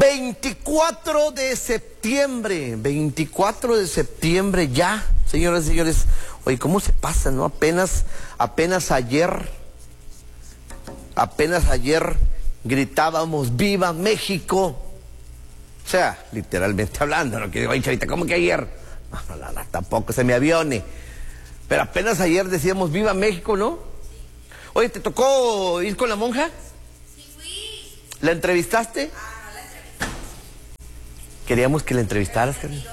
24 de septiembre ya, señoras y señores. Oye, ¿cómo se pasa, no? Apenas ayer gritábamos ¡Viva México! O sea, literalmente hablando, no quiero decir, Chavita, ¿cómo que ayer? No, tampoco se me avione. Pero apenas ayer decíamos ¡Viva México!, ¿no? Oye, ¿te tocó ir con la monja? Sí, fui. ¿La entrevistaste? No la entrevisté. Queríamos que la entrevistaras, Karen.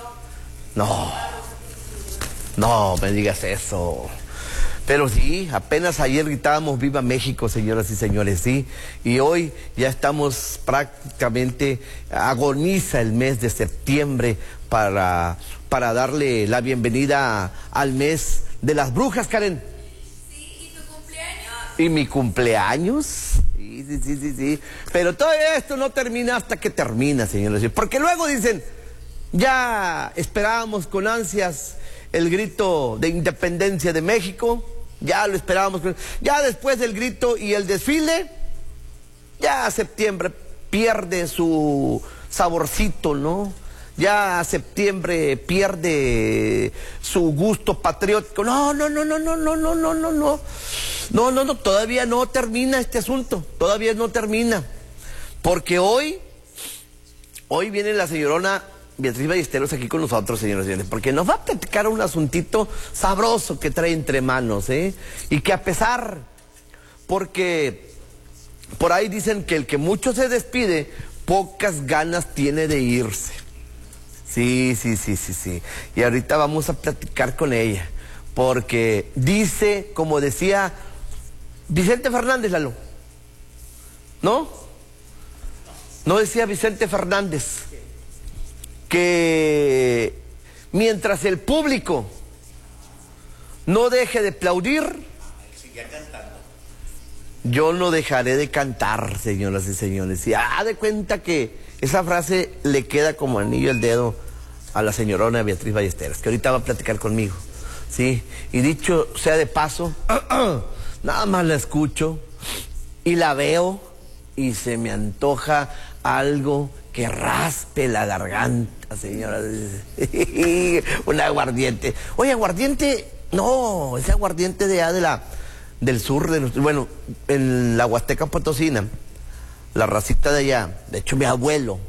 No me digas eso. Pero sí, apenas ayer gritábamos ¡Viva México!, señoras y señores, sí. Y hoy ya estamos prácticamente, agoniza el mes de septiembre para darle la bienvenida al mes de las brujas, Karen. Sí, ¿y tu cumpleaños? ¿Y mi cumpleaños? Sí. Pero todo esto no termina hasta que termina, señores. Porque luego dicen, ya esperábamos con ansias el grito de independencia de México. Ya lo esperábamos. Ya después del grito y el desfile, ya septiembre pierde su saborcito, ¿no? Ya septiembre pierde su gusto patriótico. No, todavía no termina este asunto. Todavía no termina. Porque hoy viene la señorona Beatriz Ballesteros aquí con nosotros, señores y señores, porque nos va a platicar un asuntito sabroso que trae entre manos, ¿eh? Y que a pesar, porque por ahí dicen que el que mucho se despide, pocas ganas tiene de irse. Sí. Y ahorita vamos a platicar con ella, porque dice, como decía Vicente Fernández, Lalo, ¿no? No decía Vicente Fernández que mientras el público no deje de aplaudir, yo no dejaré de cantar, señoras y señores. Y de cuenta que esa frase le queda como anillo al dedo a la señorona Beatriz Ballesteros, que ahorita va a platicar conmigo, ¿sí? Y dicho sea de paso, nada más la escucho y la veo y se me antoja algo que raspe la garganta, señora. Un aguardiente. Oye, aguardiente, no, ese aguardiente de allá del sur, bueno, en la Huasteca Potosina, la racita de allá. De hecho, mi abuelo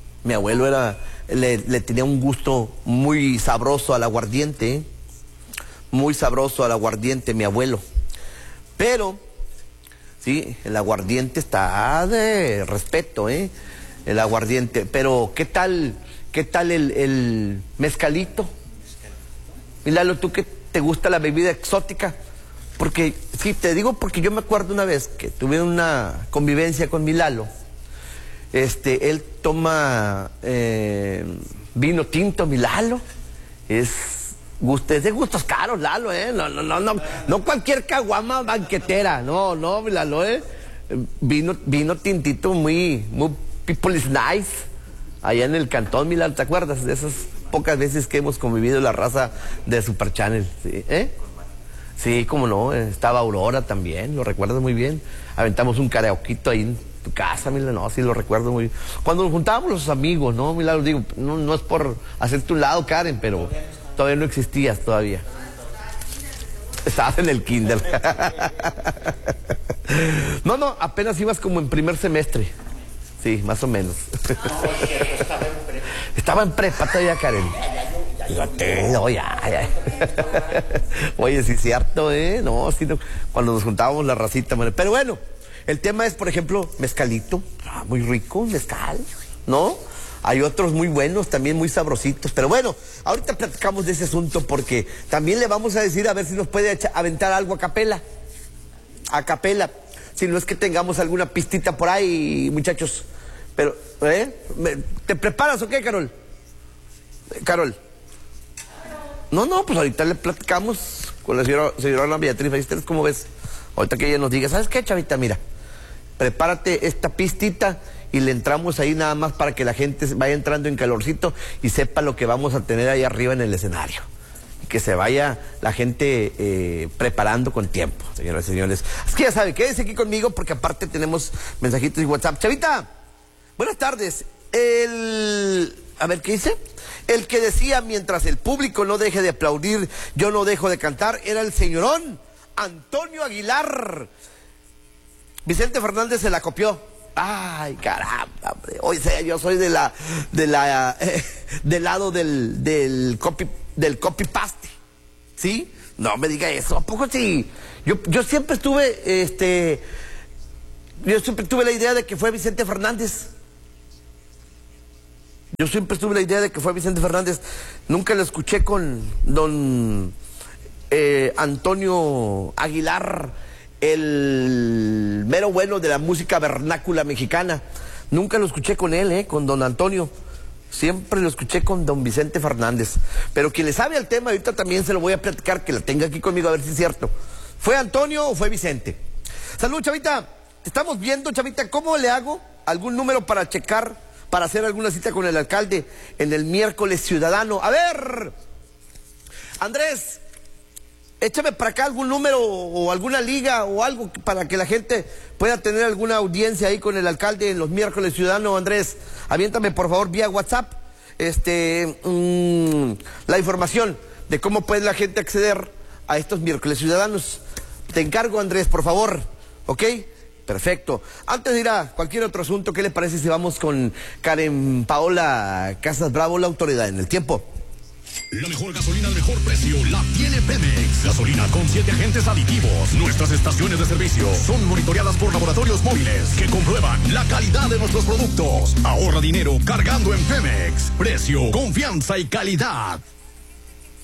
le tenía un gusto muy sabroso al aguardiente, ¿eh? Muy sabroso al aguardiente, mi abuelo. Pero, sí, el aguardiente está de respeto, ¿eh? El aguardiente, pero ¿qué tal el mezcalito? Y Lalo, ¿tú que te gusta la bebida exótica? Porque, sí, te digo porque yo me acuerdo una vez que tuve una convivencia con mi Lalo. Él toma vino tinto, mi Lalo. Es de gustos caros, Lalo, ¿eh? No cualquier caguama banquetera, no, mi Lalo, ¿eh? Vino tintito muy people is nice, allá en el Cantón, mi Lalo, ¿te acuerdas de esas pocas veces que hemos convivido la raza de Super Channel? ¿Sí? Sí, cómo no, estaba Aurora también, lo recuerdo muy bien. Aventamos un karaoquito ahí en tu casa, mi Lalo, no, sí lo recuerdo muy bien. Cuando nos juntábamos los amigos, ¿no, mi Lalo? Digo, no es por hacerte un lado, Karen, pero todavía no existías todavía. Estabas en el kinder. No, apenas ibas como en primer semestre. Sí, más o menos. Estaba en prepa todavía, Karen. Ya. Oye, sí es cierto, ¿eh? No, sí, no. Cuando nos juntábamos la racita, man. Pero bueno, el tema es, por ejemplo, mezcalito. Muy rico, mezcal, ¿no? Hay otros muy buenos, también muy sabrositos. Pero bueno, ahorita platicamos de ese asunto porque también le vamos a decir a ver si nos puede aventar algo a capela. A capela. Si no es que tengamos alguna pistita por ahí, muchachos. Pero, ¿te preparas o qué, Carol? Carol. No, pues ahorita le platicamos con la señora Beatriz Ballesteros, ¿cómo ves? Ahorita que ella nos diga, ¿sabes qué, Chavita? Mira, prepárate esta pistita y le entramos ahí nada más para que la gente vaya entrando en calorcito y sepa lo que vamos a tener ahí arriba en el escenario. Que se vaya la gente preparando con tiempo, señoras y señores. Es que ya sabe, quédese aquí conmigo porque aparte tenemos mensajitos y WhatsApp. Chavita, buenas tardes. A ver, ¿qué dice? El que decía, mientras el público no deje de aplaudir, yo no dejo de cantar, era el señorón Antonio Aguilar. Vicente Fernández se la copió. Ay, caramba, hombre. Oye, yo soy del lado del copy paste. ¿Sí? No me diga eso. ¿A poco sí? Yo siempre estuve, yo siempre tuve la idea de que fue Vicente Fernández. Yo siempre tuve la idea de que fue Vicente Fernández. Nunca lo escuché con don Antonio Aguilar, el mero bueno de la música vernácula mexicana. Nunca lo escuché con él, con don Antonio. Siempre lo escuché con don Vicente Fernández. Pero quien le sabe al tema, ahorita también se lo voy a platicar, que la tenga aquí conmigo a ver si es cierto. ¿Fue Antonio o fue Vicente? Salud, Chavita. Estamos viendo, Chavita, ¿cómo le hago algún número para checar, para hacer alguna cita con el alcalde en el miércoles ciudadano? A ver, Andrés, échame para acá algún número o alguna liga o algo para que la gente pueda tener alguna audiencia ahí con el alcalde en los miércoles ciudadanos. Andrés, aviéntame por favor vía WhatsApp la información de cómo puede la gente acceder a estos miércoles ciudadanos. Te encargo, Andrés, por favor, ¿ok? Perfecto. Antes de ir a cualquier otro asunto, ¿qué le parece si vamos con Karen Paola Casas Bravo, la autoridad en el tiempo? La mejor gasolina al mejor precio la tiene Pemex. Gasolina con 7 agentes aditivos. Nuestras estaciones de servicio son monitoreadas por laboratorios móviles que comprueban la calidad de nuestros productos. Ahorra dinero cargando en Pemex. Precio, confianza y calidad.